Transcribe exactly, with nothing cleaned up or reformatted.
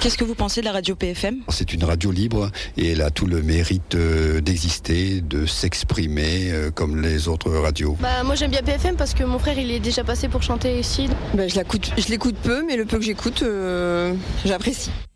Qu'est-ce que vous pensez de la radio P F M ? C'est une radio libre et elle a tout le mérite euh, d'exister, de s'exprimer euh, comme les autres radios. Bah moi j'aime bien P F M parce que mon frère il est déjà passé pour chanter ici. Bah, je l'écoute, je l'écoute peu, mais le peu que j'écoute, euh, j'apprécie.